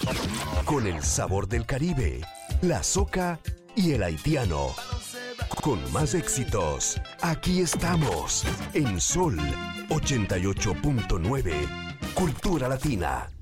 Con el sabor del Caribe, la soca y el haitiano. Con más éxitos, aquí estamos en Sol 88.9, Cultura Latina.